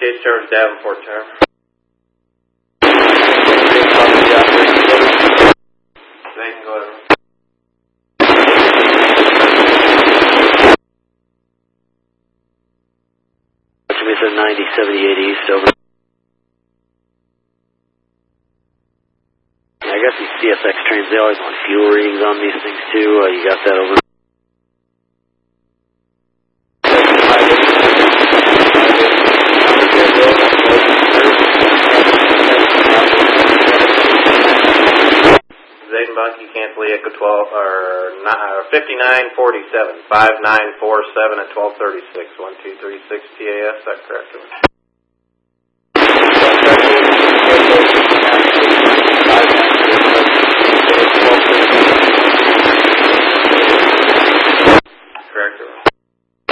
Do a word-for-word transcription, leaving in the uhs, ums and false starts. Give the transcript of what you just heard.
Case Charles Davenport, Tower. They can go ahead. It's ninety seventy-eight East, over. I guess these C S X trains, they always want fuel readings on these things too. Uh, you got that over? Zaydenbach, you cancel Echo twelve, or fifty-nine forty-seven, five nine four seven at twelve thirty-six, one two three six T A S, is that correct?